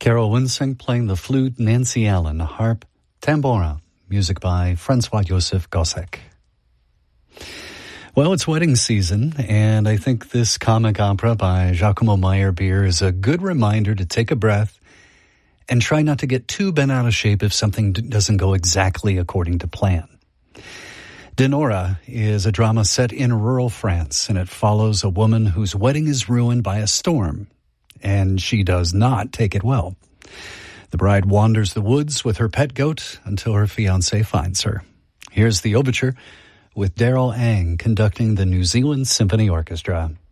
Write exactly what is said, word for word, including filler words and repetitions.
Carol Winsink playing the flute, Nancy Allen, harp, tambora, music by Francois-Joseph Gossec. Well, it's wedding season, and I think this comic opera by Giacomo Meyerbeer is a good reminder to take a breath and try not to get too bent out of shape if something doesn't go exactly according to plan. Denora is a drama set in rural France, and it follows a woman whose wedding is ruined by a storm, and she does not take it well. The bride wanders the woods with her pet goat until her fiancé finds her. Here's the overture with Daryl Ang conducting the New Zealand Symphony Orchestra.